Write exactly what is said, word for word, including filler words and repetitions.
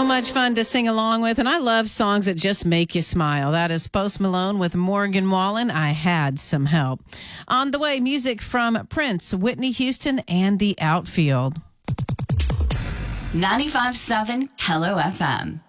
much fun to sing along with, and I love songs that just make you smile. That is Post Malone with Morgan Wallen, I Had Some Help. On the way, music from Prince, Whitney Houston, and The Outfield. ninety-five point seven Hello F M.